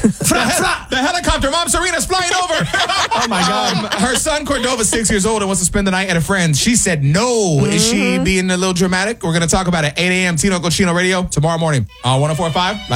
The helicopter, Mom Serena's flying over. Oh, my God. Her son, Cordova's 6 years old and wants to spend the night at a friend's. She said no. Is she being a little dramatic? We're going to talk about it at 8 a.m. Tino Cochino Radio tomorrow morning on 104.5.